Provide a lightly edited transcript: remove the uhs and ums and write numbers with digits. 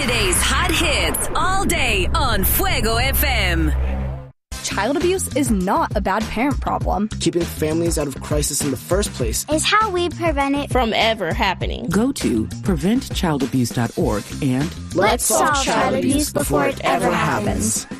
Friday's hot hits all day on Fuego FM. Child abuse is not a bad parent problem. Keeping families out of crisis in the first place is how we prevent it from ever happening. Go to preventchildabuse.org and let's solve child abuse before it ever happens.